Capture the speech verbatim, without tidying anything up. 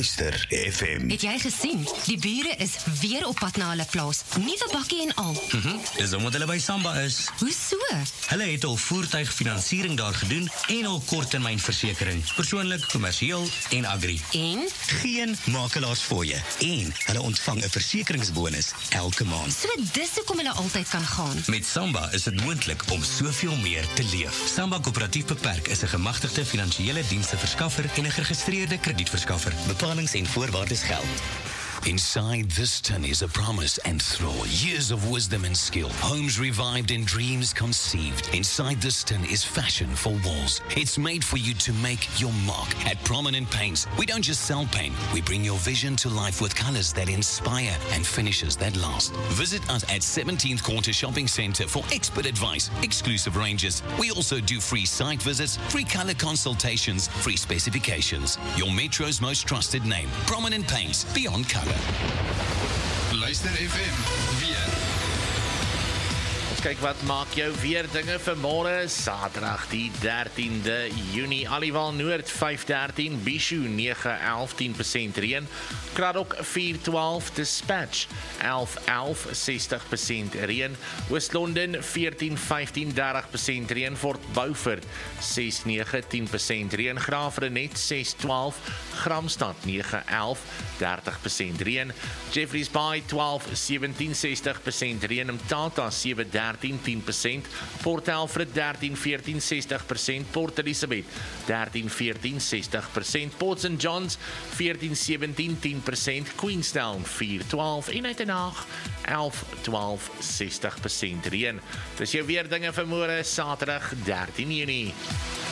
Luister F M. Het jy gesien? Die bure is weer op pad na hulle plaas. Nuwe bakkie en al. Mhm, dis omdat hulle by Samba is. Hoe so? Hulle het al voertuigfinansiering daar gedoen en al korttermynversekering. Persoonlik, kommersieel en agri. En? Geen makelaars voor je. En hulle ontvang 'n versekeringsbonus elke maand. So dis hoekom hulle altyd kan gaan. Met Samba is dit moontlik om soveel meer te leef. Samba Koöperatief Beperk is 'n gemagtigde finansiële diensteverskaffer en 'n geregistreerde kredietverskaffer. Bepalings en voorwaardes geld. Inside this tin is a promise and throw. Years of wisdom and skill. Homes revived and dreams conceived. Inside this tin is fashion for walls. It's made for you to make your mark. At Prominent Paints, we don't just sell paint. We bring your vision to life with colors that inspire and finishes that last. Visit us at seventeenth Quarter Shopping Centre for expert advice, exclusive ranges. We also do free site visits, free color consultations, free specifications. Your Metro's most trusted name. Prominent Paints, beyond color. Luister F M, weer. Ons kyk wat maak jou weer dinge vir môre, Saterdag die dertiende Junie. Aliwal Noord vyf dertien, Bishu nege elf, tien persent reën. Kraddock vier twaalf, Dispatch elf elf, sestig persent reën. Oos-London veertien vyftien, dertig persent reën. Fort Beaufort ses nege, tien persent reën. Graafrenet ses twaalf, Gramstad nege elf, dertig persent reën. Jeffreys Bay twaalf sewentien, sestig persent reën. Mtata sewe dertien, tien persent. Port Alfred dertien veertien, sestig persent. Port Elizabeth dertien veertien, sestig persent. Port Saint John's veertien sewentien, tien persent. Queenstown vier twaalf en Uitenhaag elf twaalf, sestig persent reën. Dis jou weer dinge vir môre, Saterdag dertien Junie.